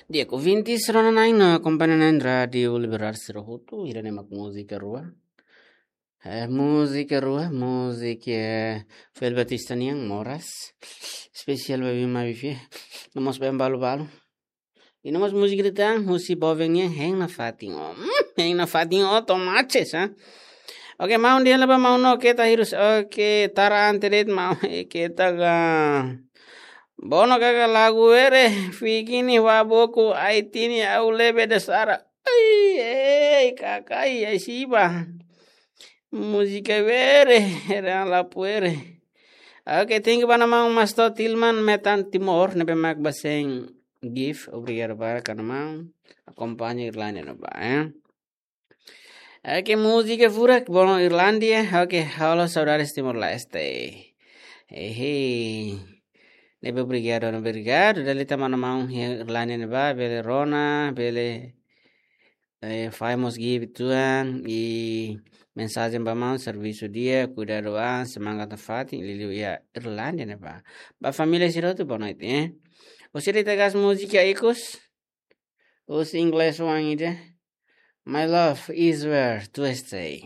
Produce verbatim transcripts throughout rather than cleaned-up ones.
Dia ku vintis rona naina acompanhando radio liberar-se roto, irane mak música rua. É música rua, música é Fel Batista Niang Moras. Especial baby mabifi. Namos bem balo balo. E namos música de tang, musi boveng niang heng na fating o. Heng na fating o tomates, ha. Oke, mau dia leba mau no kita hirus. Oke, tara anteret mau kita ga Bono kaga lagu ere fikini waboku aitini au lebe desara. Ai ei kakai ai siba. Música vere era la puere. Oke, tenho bana mau masto tilman metan timor nebe mak baseng gif obrigado para kana mau acompanha Irlanda no ba, eh. Oke, música fura bono Irlandia. Oke, halo saudara Timor Leste. Hehe. Nebe obrigado, obrigado. Dali tamana mau Irlanda no ba, bele Rona, bele eh, faimos give tuan e mensagem ba mau serviço dia, cuidado a semangat fati liliu ya Irlanda no ba. Ba família siroto boa noite, eh. O sirita gas música icos. Os inglês wangide. My love is where to stay.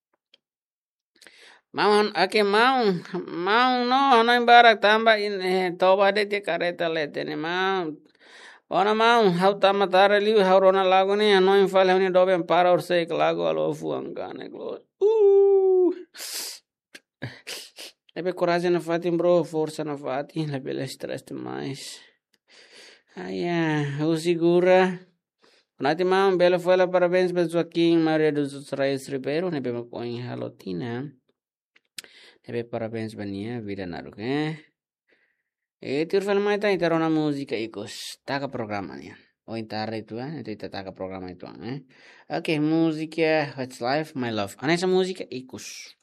Mau ake mau mau no no imbarak tamba in eh, toba de te careta lete ne mau ona mau hau tama tara liu hau rona lago ne no infal ne dobe para or sei lago alo fuangane glo uh lebe coragem na fatin bro força na fatin lebe stress demais aya o segura Nati mau bela foi lá parabéns para Joaquim Maria dos Reis Ribeiro ne be coin halotina Nebe parabéns bania vida naruk eh. E tirfal mai ta interona música icos. Taca programa nia. O intarra itu eh. Itu ita taca programa itu eh. Oke, música What's Life My Love. Anessa música icos.